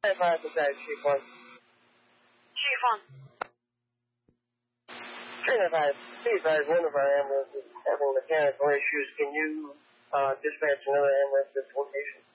5 beside Chief 1. Chief 1. 395, be advised one of our ambulances is having mechanical issues. Can you dispatch another ambulance to this location?